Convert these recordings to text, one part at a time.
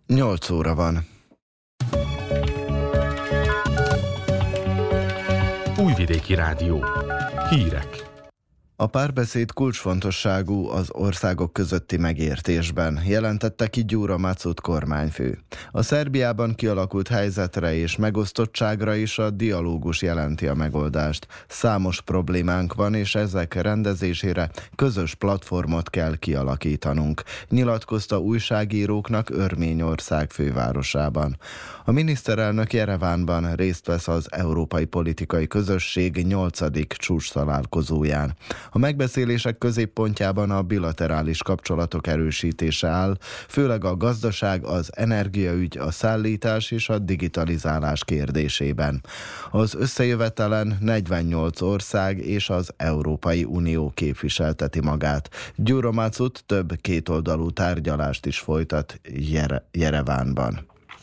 8 óra van. Újvidéki Rádió. Hírek. A párbeszéd kulcsfontosságú az országok közötti megértésben, jelentette ki Gyura Macut kormányfő. A Szerbiában kialakult helyzetre és megosztottságra is a dialógus jelenti a megoldást. Számos problémánk van, és ezek rendezésére közös platformot kell kialakítanunk, nyilatkozta újságíróknak Örményország fővárosában. A miniszterelnök Jerevánban részt vesz az Európai Politikai Közösség 8. csúcstalálkozóján. A megbeszélések középpontjában a bilaterális kapcsolatok erősítése áll, főleg a gazdaság, az energiaügy, a szállítás és a digitalizálás kérdésében. Az összejövetelen 48 ország és az Európai Unió képviselteti magát. Gyura Macut több kétoldalú tárgyalást is folytat Jerevánban.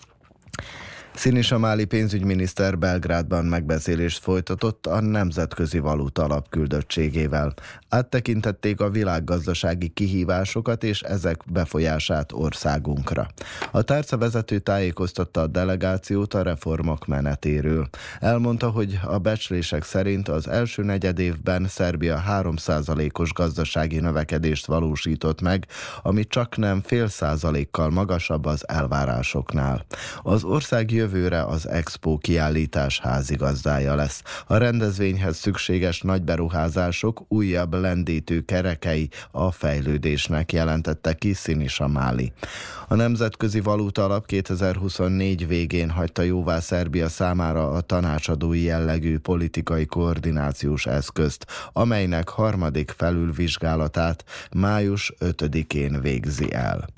Sinisa Mali pénzügyminiszter Belgrádban megbeszélést folytatott a Nemzetközi Valuta Alap küldöttségével. Áttekintették a világgazdasági kihívásokat és ezek befolyását országunkra. A tárcavezető tájékoztatta a delegációt a reformok menetéről. Elmondta, hogy a becslések szerint az első negyedévben Szerbia 3%-os gazdasági növekedést valósított meg, ami csaknem 0,5%-kal magasabb az elvárásoknál. Az ország jövőre az Expo kiállítás házigazdája lesz. A rendezvényhez szükséges nagy beruházások újabb lendítő kerekei a fejlődésnek, jelentette ki Sinisa Mali. A Nemzetközi Valuta Alap 2024 végén hagyta jóvá Szerbia számára a tanácsadói jellegű politikai koordinációs eszközt, amelynek harmadik felülvizsgálatát május 5-én végzi el.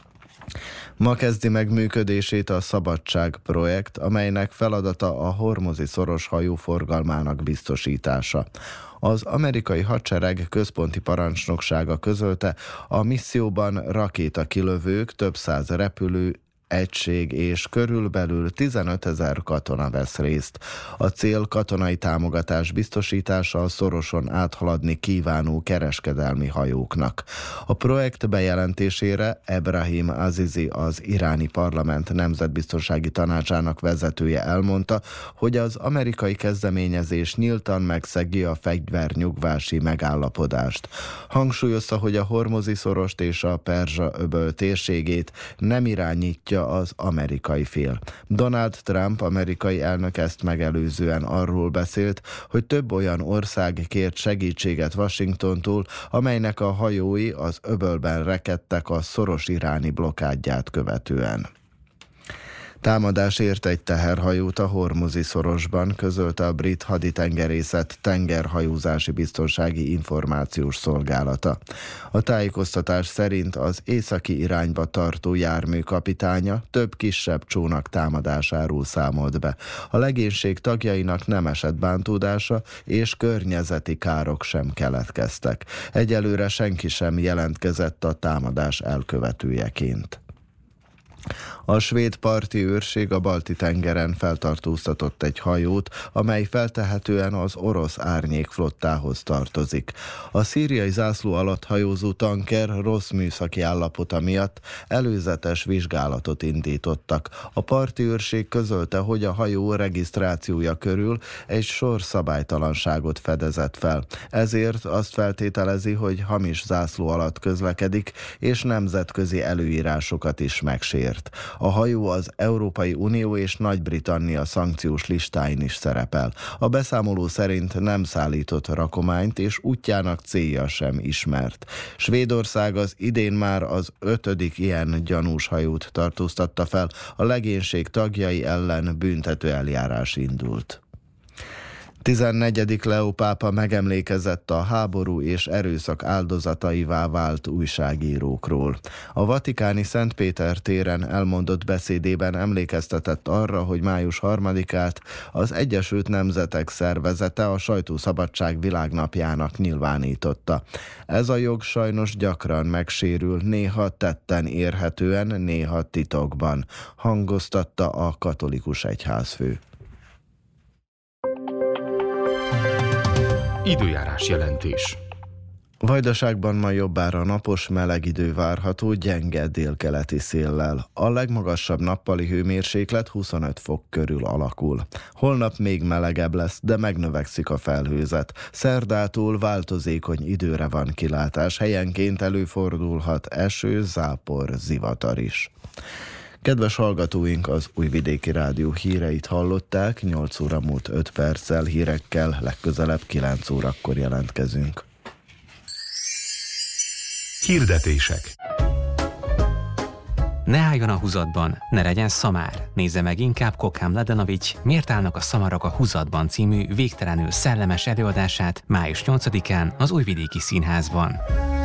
Ma kezdi meg működését a Szabadság projekt, amelynek feladata a Hormuzi-szoros hajóforgalmának biztosítása. Az amerikai hadsereg központi parancsnoksága közölte, a misszióban rakétakilövők, több száz repülő, egység és körülbelül 15 000 katona vesz részt. A cél katonai támogatás biztosítása a szoroson áthaladni kívánó kereskedelmi hajóknak. A projekt bejelentésére Ebrahim Azizi, az iráni parlament nemzetbiztonsági tanácsának vezetője elmondta, hogy az amerikai kezdeményezés nyíltan megszegi a fegyvernyugvási megállapodást. Hangsúlyozta, hogy a Hormuzi-szorost és a Perzsa-öböl térségét nem irányítja az amerikai fél. Donald Trump amerikai elnök ezt megelőzően arról beszélt, hogy több olyan ország kért segítséget Washingtontól, amelynek a hajói az öbölben rekedtek a szoros iráni blokádját követően. Támadás ért egy teherhajót a Hormuzi-szorosban, közölte a brit haditengerészet tengerhajózási biztonsági információs szolgálata. A tájékoztatás szerint az északi irányba tartó jármű kapitánya több kisebb csónak támadásáról számolt be. A legénység tagjainak nem esett bántódása, és környezeti károk sem keletkeztek. Egyelőre senki sem jelentkezett a támadás elkövetőjeként. A svéd parti őrség a Balti-tengeren feltartóztatott egy hajót, amely feltehetően az orosz árnyékflottához tartozik. A szíriai zászló alatt hajózó tanker rossz műszaki állapota miatt előzetes vizsgálatot indítottak. A parti őrség közölte, hogy a hajó regisztrációja körül egy sor szabálytalanságot fedezett fel. Ezért azt feltételezi, hogy hamis zászló alatt közlekedik, és nemzetközi előírásokat is megsért. A hajó az Európai Unió és Nagy-Britannia szankciós listáin is szerepel. A beszámoló szerint nem szállított rakományt, és útjának célja sem ismert. Svédország az idén már az 5. ilyen gyanús hajót tartóztatta fel, a legénység tagjai ellen büntető eljárás indult. 14. Leó pápa megemlékezett a háború és erőszak áldozataivá vált újságírókról. A vatikáni Szent Péter téren elmondott beszédében emlékeztetett arra, hogy május 3-át az Egyesült Nemzetek Szervezete a sajtószabadság világnapjának nyilvánította. Ez a jog sajnos gyakran megsérül, néha tetten érhetően, néha titokban, hangoztatta a katolikus egyházfő. Időjárás jelentés. Vajdaságban ma jobbára napos, meleg idő várható, gyenge délkeleti széllel. A legmagasabb nappali hőmérséklet 25 fok körül alakul. Holnap még melegebb lesz, de megnövekszik a felhőzet. Szerdától változékony időre van kilátás, helyenként előfordulhat eső, zápor, zivatar is. Kedves hallgatóink, az Újvidéki Rádió híreit hallották, 8 óra múlt 5 perccel, hírekkel legközelebb 9 órakor jelentkezünk. Hirdetések. Ne álljon a húzatban, ne legyen szamár. Nézze meg inkább Kokám Ladanovics Miért állnak a szamarak a húzatban című végtelenül szellemes előadását május 8-án az Újvidéki Színházban.